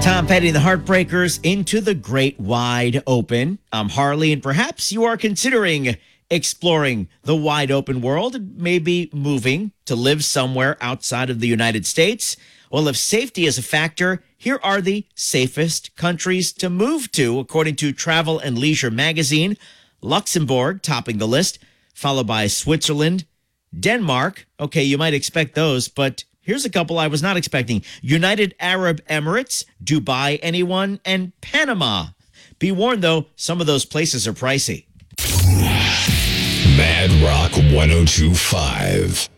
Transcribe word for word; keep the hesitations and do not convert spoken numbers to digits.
Tom Petty and the Heartbreakers into the great wide open. I'm Harley, and perhaps you are considering exploring the wide open world and maybe moving to live somewhere outside of the United States. Well, if safety is a factor, here are the safest countries to move to, according to Travel and Leisure magazine. Luxembourg topping the list, followed by Switzerland, Denmark. Okay, you might expect those, but here's a couple I was not expecting. United Arab Emirates, Dubai, anyone, and Panama. Be warned, though, some of those places are pricey. Mad Rock ten twenty-five.